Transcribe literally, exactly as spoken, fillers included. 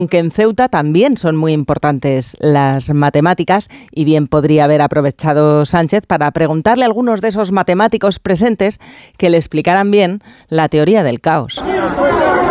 que en Ceuta también son muy importantes las matemáticas y bien podría haber aprovechado Sánchez para preguntarle a algunos de esos matemáticos presentes que le explicaran bien la teoría del caos.